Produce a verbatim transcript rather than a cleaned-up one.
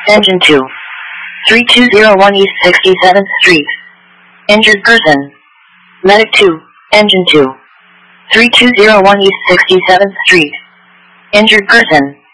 Engine two. three two zero one East sixty-seventh Street. Injured person. Medic two. Engine two. three two zero one East sixty-seventh Street. Injured person.